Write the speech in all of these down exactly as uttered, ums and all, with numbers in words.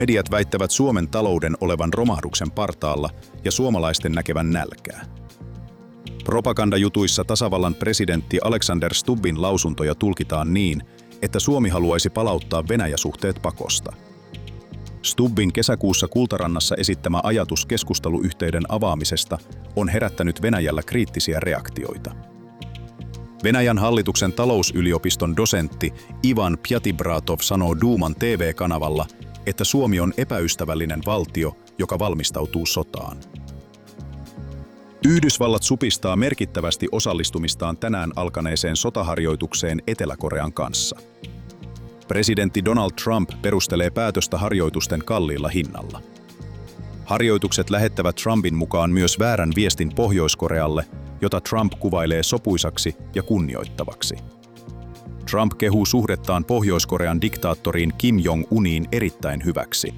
Mediat väittävät Suomen talouden olevan romahduksen partaalla ja suomalaisten näkevän nälkää. Propagandajutuissa tasavallan presidentti Alexander Stubbin lausuntoja tulkitaan niin, että Suomi haluaisi palauttaa Venäjä-suhteet pakosta. Stubbin kesäkuussa Kultarannassa esittämä ajatus keskusteluyhteyden avaamisesta on herättänyt Venäjällä kriittisiä reaktioita. Venäjän hallituksen talousyliopiston dosentti Ivan Pyatibratov sanoo Duuman T V-kanavalla, että Suomi on epäystävällinen valtio, joka valmistautuu sotaan. Yhdysvallat supistaa merkittävästi osallistumistaan tänään alkaneeseen sotaharjoitukseen Etelä-Korean kanssa. Presidentti Donald Trump perustelee päätöstä harjoitusten kalliilla hinnalla. Harjoitukset lähettävät Trumpin mukaan myös väärän viestin Pohjois-Korealle, jota Trump kuvailee sopuisaksi ja kunnioittavaksi. Trump kehuu suhdettaan Pohjois-Korean diktaattoriin Kim Jong-uniin erittäin hyväksi.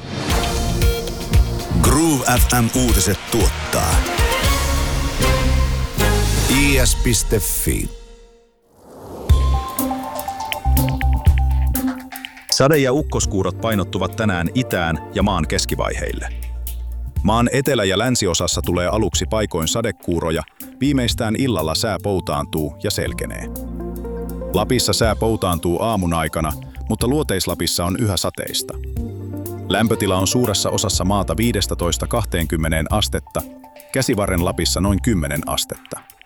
Groove F M-uutiset tuottaa I S piste F I. Sade- ja ukkoskuurot painottuvat tänään itään ja maan keskivaiheille. Maan etelä- ja länsiosassa tulee aluksi paikoin sadekuuroja, viimeistään illalla sää poutaantuu ja selkenee. Lapissa sää poutaantuu aamun aikana, mutta Luoteis-Lapissa on yhä sateista. Lämpötila on suuressa osassa maata viisitoista kaksikymmentä astetta, Käsivarren Lapissa noin kymmenen astetta.